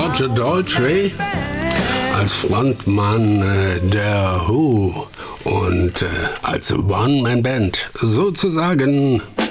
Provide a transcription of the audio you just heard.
Roger Daltrey als Frontmann der Who und als One-Man-Band sozusagen